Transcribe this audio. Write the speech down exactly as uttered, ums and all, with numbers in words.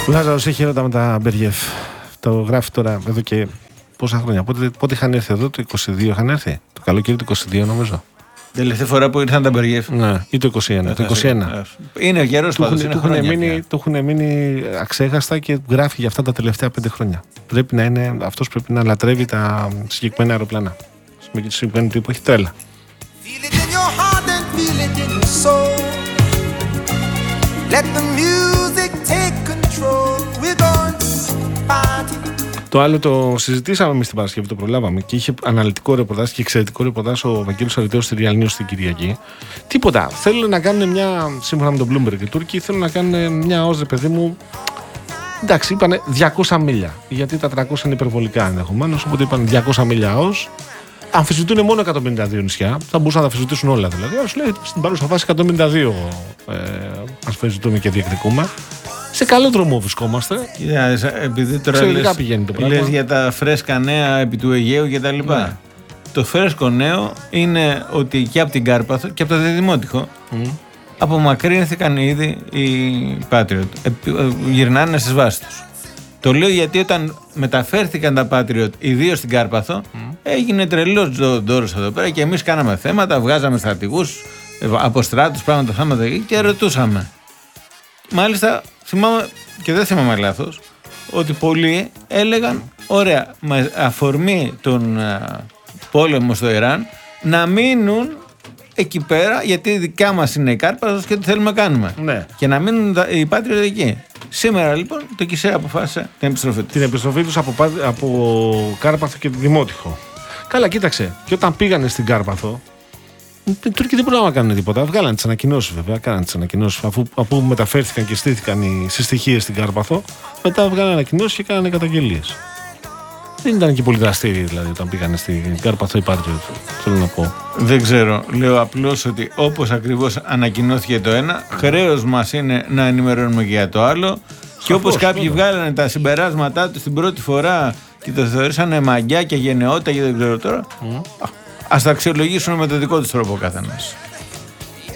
Ο Λάζαρος έχει έρωτα με τα Μπεργιέφ. Το γράφει τώρα εδώ και πόσα χρόνια. Πότε, πότε είχαν έρθει εδώ, το είκοσι δύο είχαν έρθει. Το καλοκαίρι του είκοσι δύο νομίζω. Τελευταία φορά που ήρθαν τα Μπεργιέφ. Ναι, ή το είκοσι ένα. Το είκοσι ένα. Είναι ο καιρός πάντως. Του έχουν μείνει αξέχαστα και γράφει για αυτά τα τελευταία πέντε χρόνια. Πρέπει να είναι, αυτός πρέπει να λατρεύει τα συγκεκριμένα αεροπλάνα. Με το συγκεκριμένο τύπο έχει τρέλα. Το άλλο το συζητήσαμε εμείς την Παρασκευή, το προλάβαμε και είχε αναλυτικό ρεπορτάζ και εξαιρετικό ρεπορτάζ ο Βαγγέλης Αριτέος στη Real News την Κυριακή. Τίποτα. Θέλουν να κάνουν μια, σύμφωνα με τον Bloomberg οι Τούρκοι, θέλουν να κάνουν μια ως, ρε παιδί μου. Εντάξει, είπανε διακόσια μίλια. Γιατί τα τριακόσια είναι υπερβολικά ενδεχομένως. Οπότε είπαν διακόσια μίλια ως. Αμφισβητούν μόνο εκατόν πενήντα δύο νησιά. Θα μπορούσαν να τα αμφισβητήσουν όλα δηλαδή. Α λέει στην παρούσα φάση εκατόν πενήντα δύο ε, αμφισβητούμε και διεκδικούμε. Σε καλό δρόμο βρισκόμαστε. Κοίτα, επειδή τώρα λες, πηγαίνει το πράγμα. Λες για τα φρέσκα νέα επί του Αιγαίου και τα λοιπά. Ναι. Το φρέσκο νέο είναι ότι και από την Κάρπαθο και από το Διδημότυχο mm. απομακρύνθηκαν ήδη οι Patriot. Ε, γυρνάνε στις βάσεις τους. Το λέω γιατί όταν μεταφέρθηκαν τα Patriot, ιδίως στην Κάρπαθο, mm. έγινε τρελός δώρος εδώ πέρα και εμείς κάναμε θέματα, βγάζαμε στρατηγούς από στράτους, πράγματα θέματα εκεί και ρωτούσαμε. Μάλιστα, θυμάμαι και δεν θυμάμαι λάθος, ότι πολλοί έλεγαν, ωραία, με αφορμή τον uh, πόλεμο στο Ιράν, να μείνουν εκεί πέρα, γιατί δικά μας είναι η Κάρπαθος και τι θέλουμε να κάνουμε. Ναι. Και να μείνουν οι Patriot εκεί. Σήμερα λοιπόν το ΚΙΣΕ αποφάσισε την επιστροφή τους. Την επιστροφή τους από, από Κάρπαθο και Δημότυχο. Καλά, κοίταξε. Και όταν πήγανε στην Κάρπαθο, οι Τούρκοι δεν μπορούσαν να κάνουν τίποτα. Βγάλανε τις ανακοινώσεις βέβαια. Κάνανε τις ανακοινώσεις. Αφού, αφού μεταφέρθηκαν και στήθηκαν οι συστοιχίες στην Κάρπαθο, μετά βγάλανε ανακοινώσεις και κάνανε καταγγελίες. Δεν ήταν και πολύ δραστήριοι δηλαδή όταν πήγανε στην Κάρπαθο οι Patriot. Θέλω να πω. Δεν ξέρω. Λέω απλώς ότι όπως ακριβώς ανακοινώθηκε το ένα, χρέος μας είναι να ενημερώνουμε και για το άλλο. Και όπως κάποιοι βέβαια βγάλανε τα συμπεράσματά τους την πρώτη φορά και το θεωρήσανε μαγιά και γενναιότητα και δεν ξέρω τώρα, mm. ας τα αξιολογήσουν με το δικό τους τρόπο ο καθένας.